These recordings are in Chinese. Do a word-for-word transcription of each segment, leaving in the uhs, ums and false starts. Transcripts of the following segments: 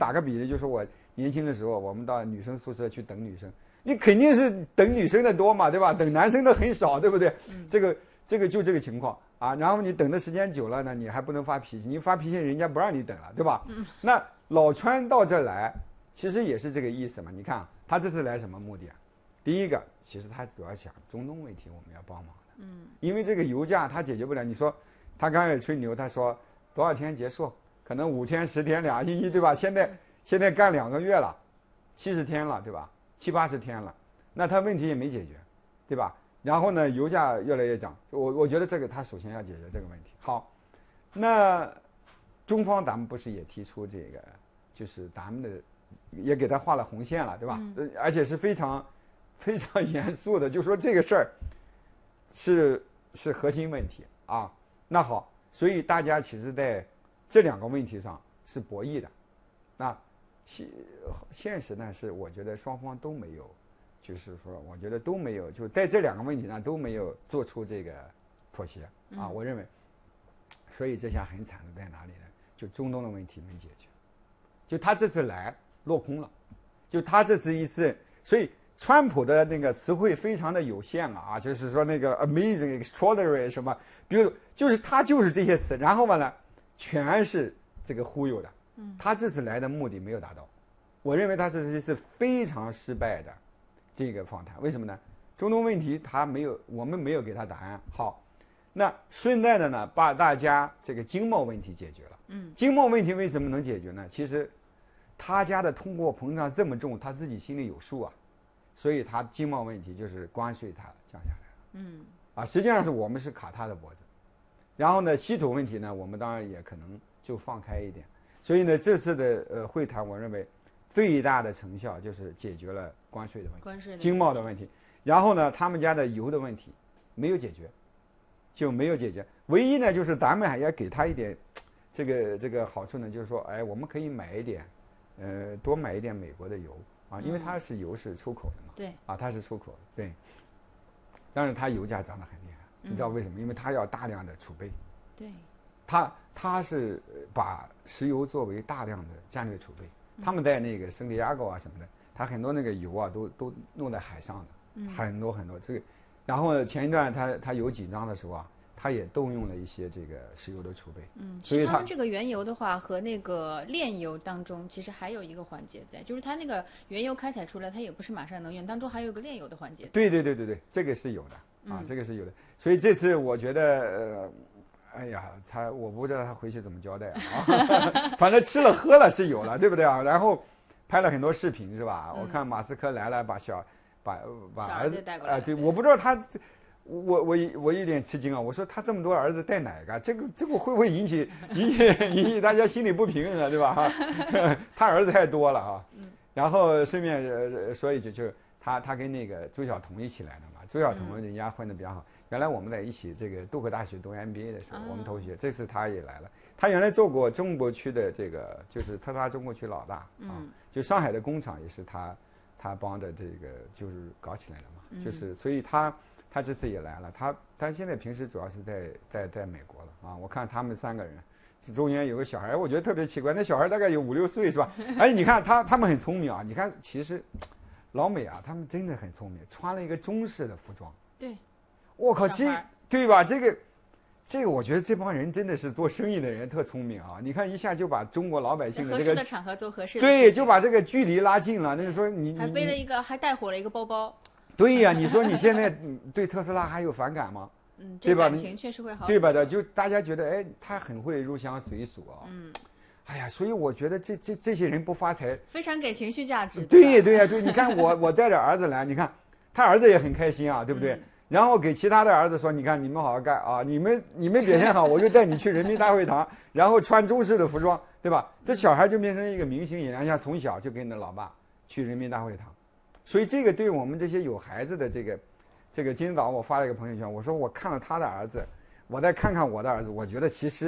打个比喻，就是我年轻的时候，我们到女生宿舍去等女生，你肯定是等女生的多嘛，对吧？等男生的很少，对不对？ 嗯、 这个这个就这个情况啊。然后你等的时间久了呢，你还不能发脾气，你发脾气人家不让你等了，对吧？ 嗯、 那老川到这来，其实也是这个意思嘛。你看他这次来什么目的啊？第一个，其实他主要想中东问题我们要帮忙的， 嗯， 因为这个油价他解决不了。你说他刚开始吹牛，他说多少天结束？可能五天、十天、两星期，对吧？现在现在干两个月了，七十天了，对吧？七八十天了，那他问题也没解决，对吧？然后呢，油价越来越涨，我我觉得这个他首先要解决这个问题。好，那中方咱们不是也提出这个，就是咱们的也给他画了红线了，对吧？ 嗯、 而且是非常非常严肃的，就说这个事儿是是核心问题啊。那好，所以大家其实在这两个问题上是博弈的。那现现实呢是，我觉得双方都没有，就是说，我觉得都没有，就在这两个问题上都没有做出这个妥协啊。我认为，所以这下很惨的在哪里呢？就中东的问题没解决，就他这次来落空了，就他这次一次，所以川普的那个词汇非常的有限啊，就是说那个 amazing、extraordinary 什么，比如就是他就是这些词，然后嘛呢，全是这个忽悠的。他这次来的目的没有达到，我认为他这是一次非常失败的这个访谈。为什么呢？中东问题他没有，我们没有给他答案。好，那顺带的呢，把大家这个经贸问题解决了。 嗯， 经贸问题为什么能解决呢？其实他家的通货膨胀这么重，他自己心里有数啊，所以他经贸问题就是关税他降下来了。 嗯， 啊，实际上是我们是卡他的脖子，然后呢，稀土问题呢，我们当然也可能就放开一点。所以呢，这次的呃会谈，我认为最大的成效就是解决了关税的问题、 关税的经贸的问题。然后呢，他们家的油的问题没有解决，就没有解决。唯一呢，就是咱们还要给他一点这个这个好处呢，就是说，哎，我们可以买一点，呃，多买一点美国的油啊，因为它是油是出口的嘛。 对。 啊，它是出口的，对。但是它油价涨得很厉害，你知道为什么？因为它要大量的储备。 对。 他他是把石油作为大量的战略储备，他们在那个圣地亚哥啊什么的，他很多那个油啊都都弄在海上的， 嗯、 很多很多这个。然后前一段他他油紧张的时候啊，他也动用了一些这个石油的储备。 嗯， 所以他们这个原油的话和那个炼油当中，其实还有一个环节在，就是它那个原油开采出来，它也不是马上能用，当中还有个炼油的环节。 对对对对对，这个是有的啊， 嗯、 这个是有的。所以这次我觉得呃。哎呀，他我不知道他回去怎么交代啊，反正吃了喝了是有了，对不对啊？然后拍了很多视频是吧？ 嗯、 我看马斯克来了，把小把把儿子带过来。 啊、呃，对，我不知道他，我我我有点吃惊啊！我说他这么多儿子带哪个？这个这个会不会引起引起引起大家心里不平衡啊？对吧？哈，他儿子太多了啊。 嗯。 然后顺便说一句，就是他他跟那个周晓彤一起来的嘛，周晓彤人家混得比较好。原来我们在一起这个杜克大学读 M B A 的时候，我们同学，这次他也来了。他原来做过中国区的这个，就是特斯拉中国区老大啊，就上海的工厂也是他他帮着这个就是搞起来的嘛，就是所以他他这次也来了。他他现在平时主要是在在在美国了啊。我看他们三个人，中间有个小孩，我觉得特别奇怪，那小孩大概有五六岁是吧？而且你看他他们很聪明啊，你看其实老美啊，他们真的很聪明，穿了一个中式的服装。 对。 我靠，这对吧？这个，这个，我觉得这帮人真的是做生意的人特聪明啊！你看一下就把中国老百姓的这个合适的场合做合适的， 对，就把这个距离拉近了。那就说你还背了一个，还带火了一个包包。 对呀，你说你现在对特斯拉还有反感吗？ 嗯， 对吧？ 感情确实会好， 对吧？的，就大家觉得，哎，他很会入乡随俗啊。 嗯。 哎呀，所以我觉得这这这些人不发财， 非常给情绪价值。 对对呀，对，你看我我带着儿子来，你看他儿子也很开心啊，对不对？ 嗯， 然后给其他的儿子说，你看你们好好干啊，你们你们表现好，我就带你去人民大会堂，然后穿中式的服装，对吧？这小孩就变成一个明星一样，像从小就跟着老爸去人民大会堂，所以这个对我们这些有孩子的这个，这个今天早上我发了一个朋友圈，我说我看了他的儿子，我再看看我的儿子，我觉得其实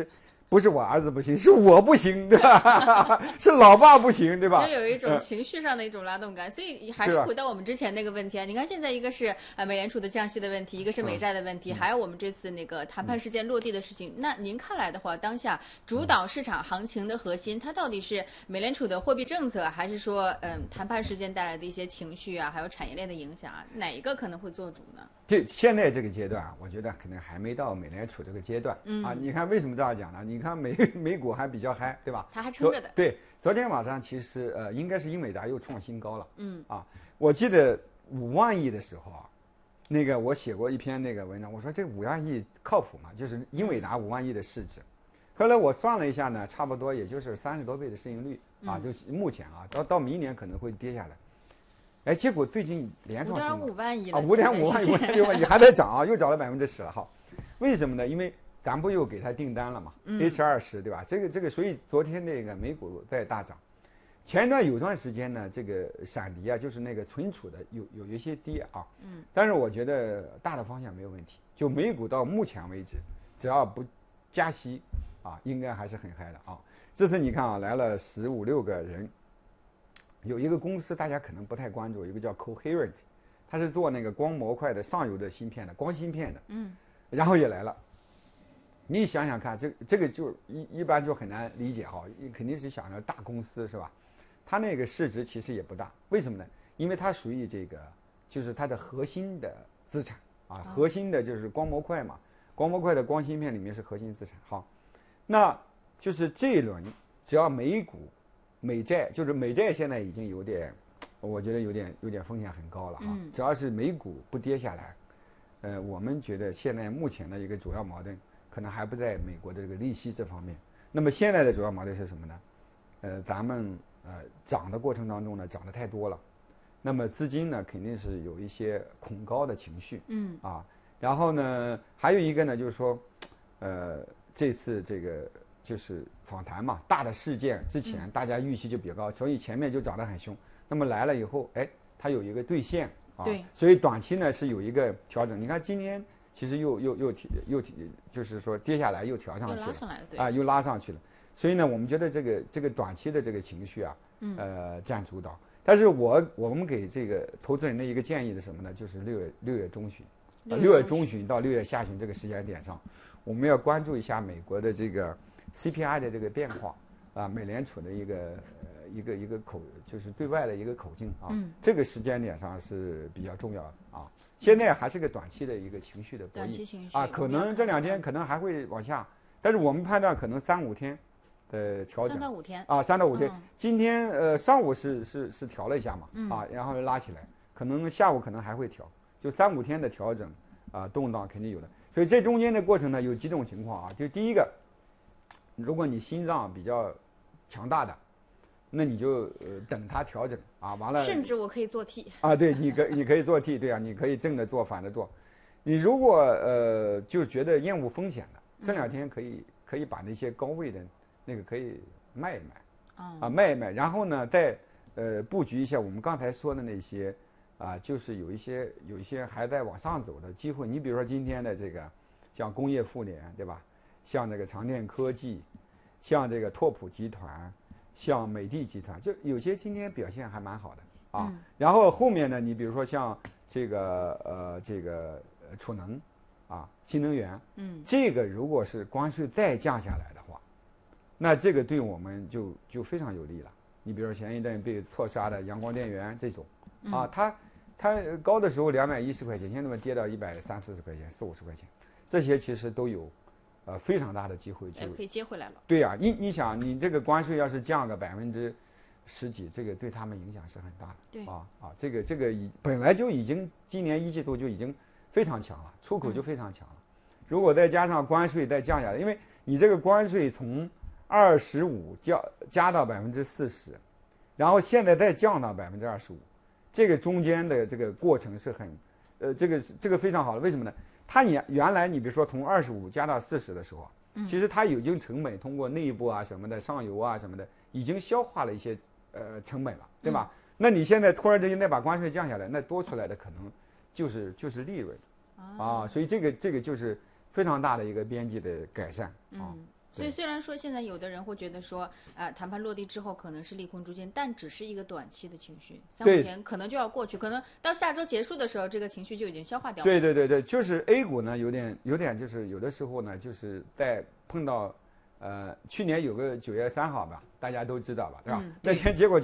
不是我儿子不行，是我不行，对吧？是老爸不行，对吧？ 就有一种情绪上的一种拉动感，所以还是回到我们之前那个问题啊。你看现在一个是呃美联储的降息的问题，一个是美债的问题， 嗯、 还有我们这次那个谈判事件落地的事情。嗯、那您看来的话，当下主导市场行情的核心，它到底是美联储的货币政策，还是说嗯谈判事件带来的一些情绪啊，还有产业链的影响啊？哪一个可能会做主呢？ 这现在这个阶段，我觉得可能还没到美联储这个阶段、嗯、啊。你看为什么这样讲呢？你看美美股还比较嗨，对吧？ 它还撑着的。 对，昨天晚上其实呃，应该是英伟达又创新高了。嗯啊，我记得五万亿的时候啊，那个我写过一篇那个文章，我说这五万亿靠谱吗？就是英伟达五万亿的市值。后来我算了一下呢，差不多也就是三十多倍的市盈率啊，就是目前啊，到到明年可能会跌下来。哎，结果最近连创新高， 五点五万亿了啊，五点五万亿，五点六万亿还在涨啊，又涨了百分之十了哈。为什么呢？因为咱不又给他订单了嘛、嗯、，H 二十对吧？这个这个，所以昨天那个美股在大涨。前一段有段时间呢，这个闪迪啊，就是那个存储的有有一些跌啊，嗯，但是我觉得大的方向没有问题。就美股到目前为止，只要不加息啊，应该还是很嗨的啊。这次你看啊，来了十五六个人。有一个公司大家可能不太关注，一个叫 Coherent， 它是做那个光模块的上游的芯片的光芯片的，嗯，然后也来了。你想想看，这这个就一一般就很难理解哈，肯定是想着大公司是吧？它那个市值其实也不大，为什么呢？因为它属于这个就是它的核心的资产啊，核心的就是光模块嘛，光模块的光芯片里面是核心资产。好，那就是这一轮只要美股。美债就是美债，现在已经有点，我觉得有点有点风险很高了哈。只要是美股不跌下来，呃，我们觉得现在目前的一个主要矛盾可能还不在美国的这个利息这方面。那么现在的主要矛盾是什么呢？呃，咱们呃涨的过程当中呢，涨得太多了，那么资金呢肯定是有一些恐高的情绪，嗯啊，然后呢还有一个呢就是说，呃，这次这个。就是访谈嘛，大的事件之前大家预期就比较高，所以前面就涨得很凶。那么来了以后，哎，它有一个兑现啊， 对， 所以短期呢是有一个调整。你看今天其实又又又又就是说跌下来又调上去了， 又拉上来了，对啊，又拉上去了。所以呢，我们觉得这个这个短期的这个情绪啊，嗯、呃，占主导。但是我我们给这个投资人的一个建议是什么呢？就是六月六月中旬，六月中旬到六月下旬这个时间点上，我们要关注一下美国的这个。C P I 的这个变化啊，美联储的一个呃一个一个口就是对外的一个口径啊，嗯、这个时间点上是比较重要的啊。现在还是个短期的一个情绪的博弈啊，可能这两天可能还会往下，但是我们判断可能三五天的调整， 三到五天啊，三到五天。嗯、今天呃上午是是是调了一下嘛，嗯、啊，然后拉起来，可能下午可能还会调，就三五天的调整啊，动荡肯定有的。所以这中间的过程呢，有几种情况啊，就第一个。如果你心脏比较强大的，那你就呃等它调整啊，完了。 甚至我可以做 T 啊，对，你可你可以做 T， 对啊，你可以正着做，反着做。你如果呃就觉得厌恶风险的，这两天可以、嗯、可以把那些高位的那个可以卖一卖，嗯、啊卖一卖，然后呢再呃布局一下我们刚才说的那些啊，就是有一些有一些还在往上走的机会。你比如说今天的这个像工业互联，对吧？像这个长电科技，像这个拓普集团，像美的集团，就有些今天表现还蛮好的啊。嗯、然后后面呢，你比如说像这个呃这个储能啊，新能源，嗯，这个如果是关税再降下来的话，那这个对我们就就非常有利了。你比如说前一阵被错杀的阳光电源这种，啊，它它高的时候两百一十块钱，现在跌到一百三四十块钱、四五十块钱，这些其实都有。呃，非常大的机会就可以接回来了。 对呀、啊，你你想，你这个关税要是降个百分之十几，这个对他们影响是很大的。 对啊啊，这个这个已本来就已经今年一季度就已经非常强了，出口就非常强了。嗯、如果再加上关税再降下来，因为你这个关税从二十五加加到百分之四十，然后现在再降到百分之二十五，这个中间的这个过程是很，呃，这个这个非常好的。为什么呢？它你原来你比如说从二十五加到四十的时候，嗯、其实它已经成本通过内部啊什么的上游啊什么的已经消化了一些呃成本了，对吧？嗯、那你现在突然之间再把关税降下来，那多出来的可能就是就是利润，啊，啊所以这个这个就是非常大的一个边际的改善啊。 嗯所以虽然说现在有的人会觉得说，呃，谈判落地之后可能是利空出尽，但只是一个短期的情绪，三五天可能就要过去，可能到下周结束的时候，这个情绪就已经消化掉了。 对对对对，就是 A 股呢，有点有点就是有的时候呢，就是在碰到，呃，去年有个九月三号吧，大家都知道吧，对吧？ 嗯、 那天结果。